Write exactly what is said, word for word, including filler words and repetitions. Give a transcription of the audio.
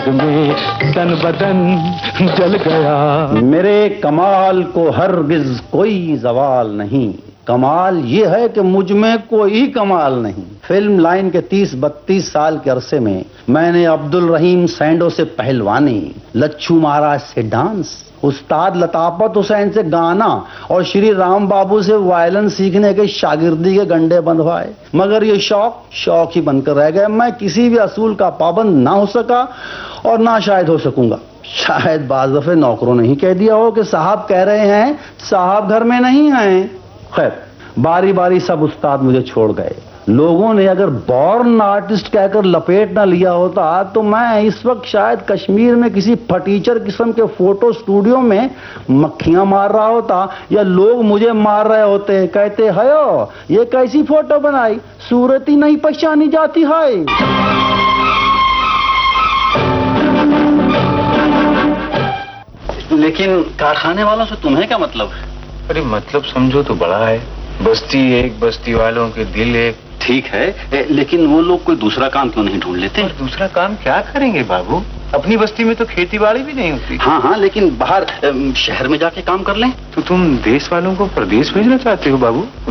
में तन बदन जल गया। मेरे कमाल को हरगिज कोई जवाल नहीं, कमाल ये है कि मुझ में कोई कमाल नहीं। फिल्म लाइन के तीस बत्तीस साल के अरसे में मैंने अब्दुल रहीम सैंडो से पहलवानी, लच्छू महाराज से डांस, उस्ताद लताफत हुसैन से गाना और श्री राम बाबू से वायलिन सीखने के शागिर्दी के गंडे बंधवाए, मगर ये शौक शौक ही बनकर रह गए। मैं किसी भी असूल का पाबंद ना हो सका और ना शायद हो सकूंगा। शायद बाज़ दफे नौकरों ने ही कह दिया हो कि साहब कह रहे हैं, साहब घर में नहीं हैं। खैर, बारी बारी सब उस्ताद मुझे छोड़ गए। लोगों ने अगर बॉर्न आर्टिस्ट कहकर लपेट ना लिया होता तो मैं इस वक्त शायद कश्मीर में किसी फटीचर किस्म के फोटो स्टूडियो में मक्खियां मार रहा होता, या लोग मुझे मार रहे होते, कहते हयो ये कैसी फोटो बनाई, सूरत ही नहीं पहचानी जाती है। लेकिन कारखाने वालों से तुम्हें क्या मतलब है? अरे मतलब समझो तो बड़ा है, बस्ती एक, बस्ती वालों के दिल एक। ठीक है, लेकिन वो लोग कोई दूसरा काम क्यों नहीं ढूंढ लेते? और दूसरा काम क्या करेंगे बाबू, अपनी बस्ती में तो खेती बाड़ी भी नहीं होती। हाँ हाँ, लेकिन बाहर शहर में जाके काम कर लें। तो तुम देश वालों को प्रदेश भेजना चाहते हो बाबू?